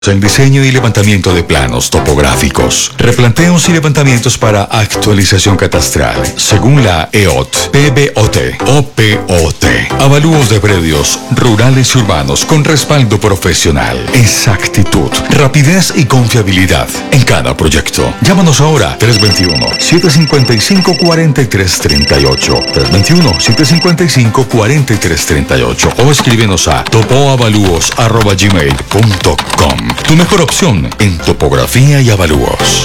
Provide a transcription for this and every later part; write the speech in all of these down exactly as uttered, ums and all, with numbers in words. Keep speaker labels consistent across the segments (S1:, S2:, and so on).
S1: El diseño y levantamiento de planos topográficos, replanteos y levantamientos para actualización catastral, según la E O T, P B O T o P O T. Avalúos de predios rurales y urbanos con respaldo profesional, exactitud, rapidez y confiabilidad en cada proyecto. Llámanos ahora tres dos uno, siete cinco cinco, cuatro tres tres ocho, tres dos uno, siete cinco cinco, cuatro tres tres ocho o escríbenos a topoavalúos arroba gmail punto com. Tu mejor opción en topografía y avalúos.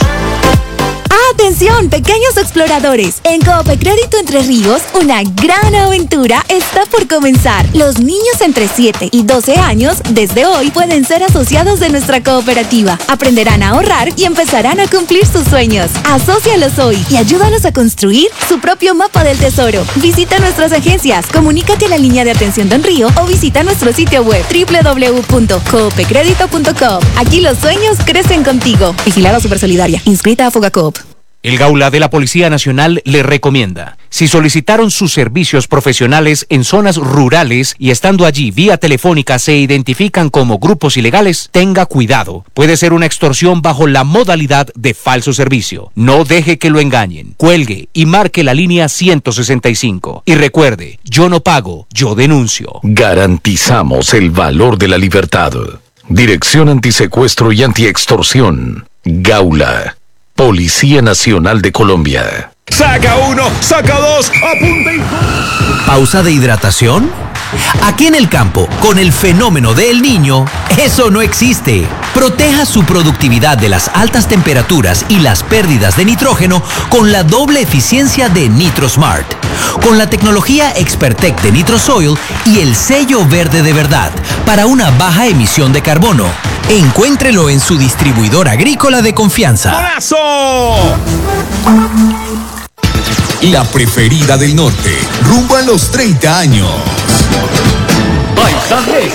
S2: ¡Atención, pequeños exploradores! En Cope Crédito Entre Ríos, una gran aventura está por comenzar. Los niños entre siete y doce años, desde hoy, pueden ser asociados de nuestra cooperativa. Aprenderán a ahorrar y empezarán a cumplir sus sueños. Asócialos hoy y ayúdalos a construir su propio mapa del tesoro. Visita nuestras agencias, comunícate a la línea de atención Don Río o visita nuestro sitio web doble u doble u doble u punto cope crédito punto com. Aquí los sueños crecen contigo. Vigilada Supersolidaria. Inscrita a Fogacoop.
S3: El Gaula de la Policía Nacional le recomienda, si solicitaron sus servicios profesionales en zonas rurales y estando allí vía telefónica se identifican como grupos ilegales, tenga cuidado. Puede ser una extorsión bajo la modalidad de falso servicio. No deje que lo engañen. Cuelgue y marque la línea ciento sesenta y cinco. Y recuerde, yo no pago, yo denuncio.
S4: Garantizamos el valor de la libertad. Dirección Antisecuestro y Antiextorsión. Gaula. Policía Nacional de Colombia.
S5: ¡Saca uno! ¡Saca dos! ¡Apunta y...
S6: ¿Pausa de hidratación? Aquí en el campo, con el fenómeno de El Niño, eso no existe. Proteja su productividad de las altas temperaturas y las pérdidas de nitrógeno con la doble eficiencia de NitroSmart. Con la tecnología Expertec de NitroSoil y el sello verde de verdad para una baja emisión de carbono. Encuéntrelo en su distribuidor agrícola de confianza.
S5: ¡Golazo!
S7: La preferida del norte, rumbo a los treinta años.
S8: Paisaje